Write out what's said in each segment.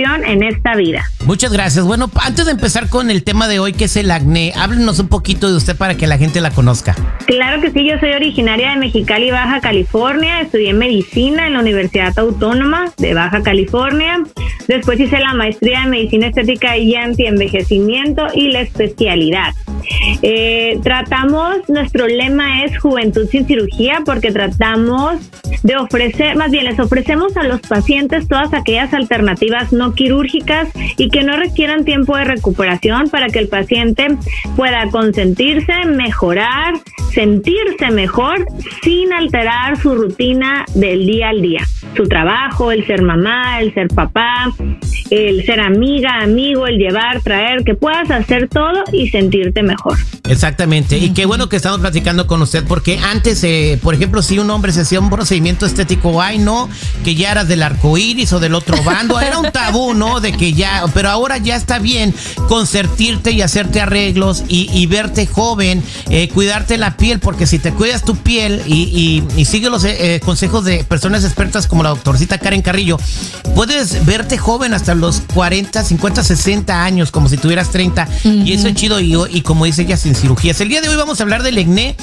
solución en esta vida. Muchas gracias. Bueno, antes de empezar con el tema de hoy, que es el acné, háblenos un poquito de usted para que la gente la conozca. Claro que sí, yo soy originaria de Mexicali, Baja California. Estudié medicina en la Universidad Autónoma de Baja California. Después hice la maestría en medicina estética y antienvejecimiento y la especialidad. Nuestro lema es Juventud sin Cirugía, porque tratamos de ofrecer, más bien les ofrecemos a los pacientes todas aquellas alternativas no quirúrgicas y que no requieran tiempo de recuperación para que el paciente pueda consentirse, mejorar, sentirse mejor sin alterar su rutina del día al día. Su trabajo, el ser mamá, el ser papá, el ser amiga, amigo, el llevar, traer, que puedas hacer todo y sentirte mejor. Exactamente, y qué bueno que estamos platicando con usted, porque antes, por ejemplo, si un hombre se hacía un procedimiento estético, ay no, que ya eras del arco iris o del otro bando, era un tabú, ¿no? De que ya, pero ahora ya está bien consentirte y hacerte arreglos y verte joven, cuidarte la piel, porque si te cuidas tu piel y sigues los consejos de personas expertas como la doctorcita Karen Carrillo, puedes verte joven hasta los 40, 50, 60 años, como si tuvieras 30, y eso es chido, y como dice ella, sin cirugías. El día de hoy vamos a hablar del acné,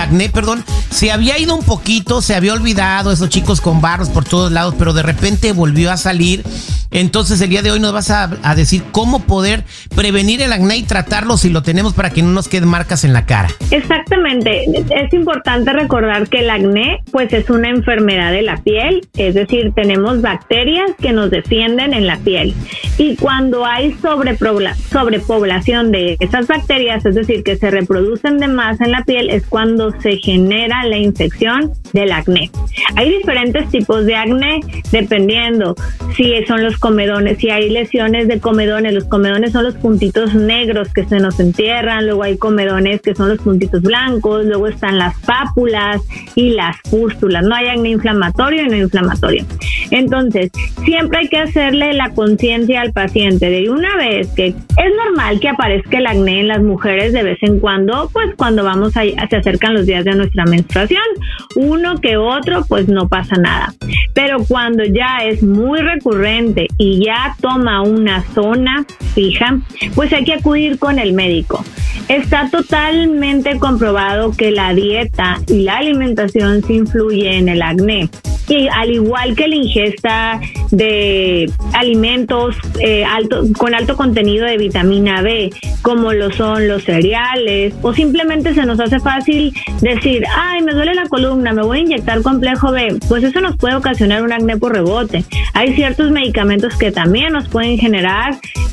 se había ido un poquito, se había olvidado, esos chicos con barros por todos lados, pero de repente volvió a salir. Entonces el día de hoy nos vas a decir cómo poder prevenir el acné y tratarlo si lo tenemos, para que no nos queden marcas en la cara. Exactamente, es importante recordar que el acné pues es una enfermedad de la piel, es decir, tenemos bacterias que nos defienden en la piel, y cuando hay sobrepoblación de esas bacterias, es decir, que se reproducen de más en la piel, es cuando se genera la infección del acné. Hay diferentes tipos de acné dependiendo si son los comedones, si hay lesiones de comedones. Los comedones son los puntitos negros que se nos entierran, luego hay comedones que son los puntitos blancos, luego están las pápulas y las pústulas. No hay acné inflamatorio y no inflamatorio. Entonces, siempre hay que hacerle la conciencia al paciente de una vez que es normal que aparezca el acné en las mujeres de vez en cuando, pues cuando se acercan los días de nuestra menstruación, uno que otro, pues no pasa nada. Pero cuando ya es muy recurrente y ya toma una zona fija, pues hay que acudir con el médico. Está totalmente comprobado que la dieta y la alimentación sí influye en el acné. Y al igual que la ingesta de alimentos con alto contenido de vitamina B, como lo son los cereales, o simplemente se nos hace fácil decir, ay, me duele la columna, me voy a inyectar complejo B, pues eso nos puede ocasionar un acné por rebote. Hay ciertos medicamentos que también nos pueden generar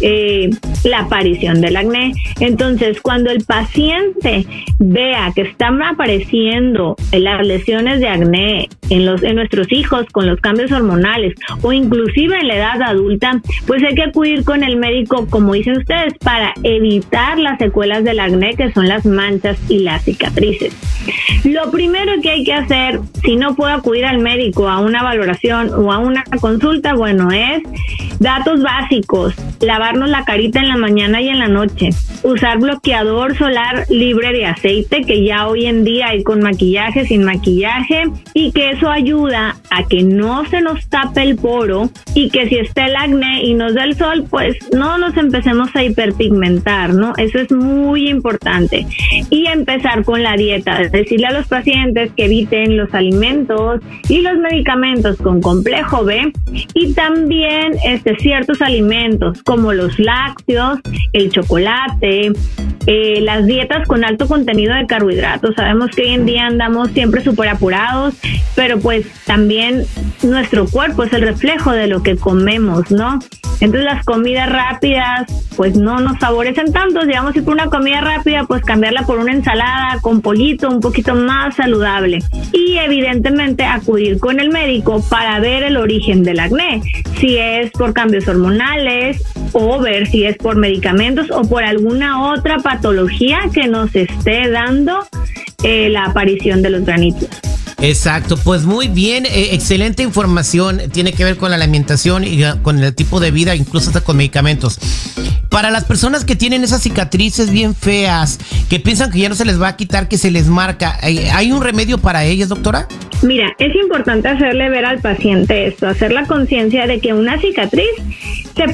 la aparición del acné. Entonces, cuando el paciente vea que están apareciendo las lesiones de acné en nuestros hijos con los cambios hormonales o inclusive en la edad adulta, pues hay que acudir con el médico, como dicen ustedes, para evitar las secuelas del acné, que son las manchas y las cicatrices. Lo primero que hay que hacer, si no puedo acudir al médico a una valoración o a una consulta, bueno, es datos básicos: lavarnos la carita en la mañana y en la noche, usar bloqueador solar libre de aceite, que ya hoy en día hay con maquillaje, sin maquillaje, y que eso ayuda a que no se nos tape el poro, y que si está el acné y nos da el sol, pues no nos empecemos a hiperpigmentar, ¿no? Eso es muy importante. Y empezar con la dieta, decirle a los pacientes que eviten los alimentos y los medicamentos con complejo B, y también ciertos alimentos como los lácteos, el chocolate, las dietas con alto contenido de carbohidratos. Sabemos que hoy en día andamos siempre súper apurados, pero pues también nuestro cuerpo es el reflejo de lo que comemos, ¿no? Entonces las comidas rápidas pues no nos favorecen tanto. Si vamos a ir por una comida rápida, pues cambiarla por una ensalada con pollito, un poquito más saludable. Y evidentemente acudir con el médico para ver el origen del acné, si es por cambios hormonales, o ver si es por medicamentos o por alguna otra patología que nos esté dando la aparición de los granitos. Exacto, pues muy bien, excelente información. Tiene que ver con la alimentación y con el tipo de vida, incluso hasta con medicamentos. Para las personas que tienen esas cicatrices bien feas, que piensan que ya no se les va a quitar, que se les marca, ¿hay un remedio para ellas, doctora? Mira, es importante hacerle ver al paciente esto, hacer la conciencia de que una cicatriz